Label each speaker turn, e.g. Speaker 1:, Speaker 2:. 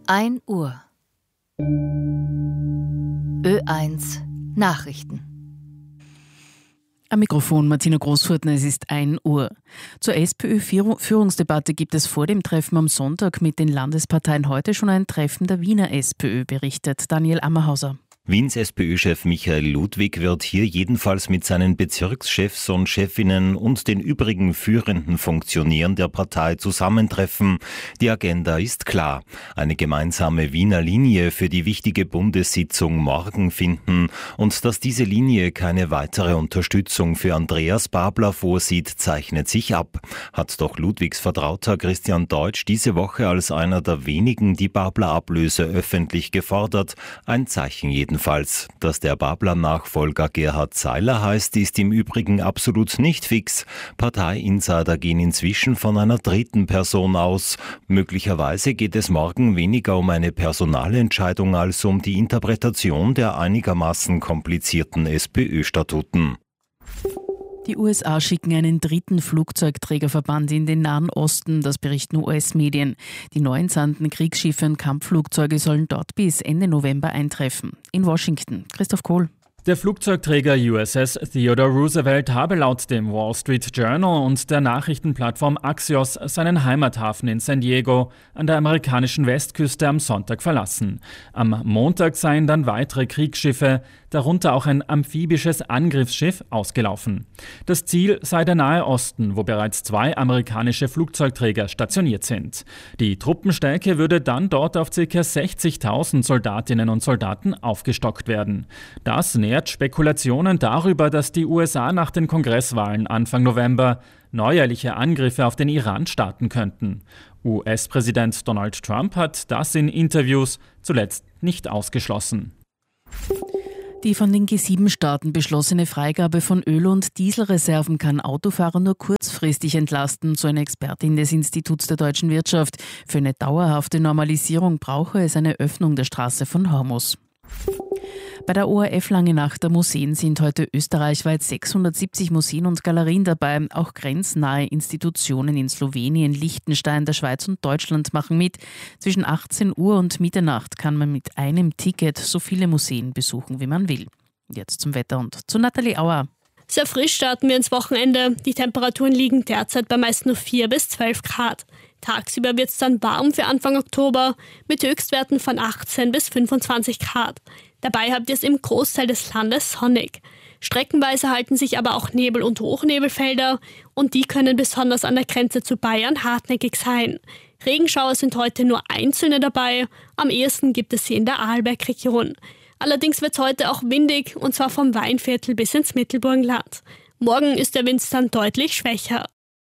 Speaker 1: 1 Uhr. Ö1 Nachrichten.
Speaker 2: Am Mikrofon Martina Großfurtner, es ist 1 Uhr. Zur SPÖ-Führungsdebatte gibt es vor dem Treffen am Sonntag mit den Landesparteien heute schon ein Treffen der Wiener SPÖ, berichtet Daniel Ammerhauser.
Speaker 3: Wiens SPÖ-Chef Michael Ludwig wird hier jedenfalls mit seinen Bezirkschefs und Chefinnen und den übrigen führenden Funktionären der Partei zusammentreffen. Die Agenda ist klar. Eine gemeinsame Wiener Linie für die wichtige Bundessitzung morgen finden. Und dass diese Linie keine weitere Unterstützung für Andreas Babler vorsieht, zeichnet sich ab. Hat doch Ludwigs Vertrauter Christian Deutsch diese Woche als einer der wenigen die Babler-Ablöse öffentlich gefordert. Ein Zeichen jedenfalls. Dass der Babler-Nachfolger Gerhard Seiler heißt, ist im Übrigen absolut nicht fix. Parteiinsider gehen inzwischen von einer dritten Person aus. Möglicherweise geht es morgen weniger um eine Personalentscheidung als um die Interpretation der einigermaßen komplizierten SPÖ-Statuten.
Speaker 2: Die USA schicken einen dritten Flugzeugträgerverband in den Nahen Osten, das berichten US-Medien. Die neu entsandten Kriegsschiffe und Kampfflugzeuge sollen dort bis Ende November eintreffen. In Washington, Christoph Kohl.
Speaker 4: Der Flugzeugträger USS Theodore Roosevelt habe laut dem Wall Street Journal und der Nachrichtenplattform Axios seinen Heimathafen in San Diego an der amerikanischen Westküste am Sonntag verlassen. Am Montag seien dann weitere Kriegsschiffe, darunter auch ein amphibisches Angriffsschiff, ausgelaufen. Das Ziel sei der Nahe Osten, wo bereits 2 amerikanische Flugzeugträger stationiert sind. Die Truppenstärke würde dann dort auf ca. 60.000 Soldatinnen und Soldaten aufgestockt werden. Das nährt Spekulationen darüber, dass die USA nach den Kongresswahlen Anfang November neuerliche Angriffe auf den Iran starten könnten. US-Präsident Donald Trump hat das in Interviews zuletzt nicht ausgeschlossen.
Speaker 2: Die von den G7-Staaten beschlossene Freigabe von Öl- und Dieselreserven kann Autofahrer nur kurzfristig entlasten, so eine Expertin des Instituts der deutschen Wirtschaft. Für eine dauerhafte Normalisierung brauche es eine Öffnung der Straße von Hormuz. Bei der ORF Lange Nacht der Museen sind heute österreichweit 670 Museen und Galerien dabei. Auch grenznahe Institutionen in Slowenien, Liechtenstein, der Schweiz und Deutschland machen mit. Zwischen 18 Uhr und Mitternacht kann man mit einem Ticket so viele Museen besuchen, wie man will. Jetzt zum Wetter und zu Nathalie Auer.
Speaker 5: Sehr frisch starten wir ins Wochenende. Die Temperaturen liegen derzeit bei meist nur 4 bis 12 Grad. Tagsüber wird es dann warm für Anfang Oktober mit Höchstwerten von 18 bis 25 Grad. Dabei habt ihr es im Großteil des Landes sonnig. Streckenweise halten sich aber auch Nebel- und Hochnebelfelder und die können besonders an der Grenze zu Bayern hartnäckig sein. Regenschauer sind heute nur einzelne dabei, am ehesten gibt es sie in der Arlberg-Region. Allerdings wird es heute auch windig und zwar vom Weinviertel bis ins Mittelburgenland. Morgen ist der Wind dann deutlich schwächer.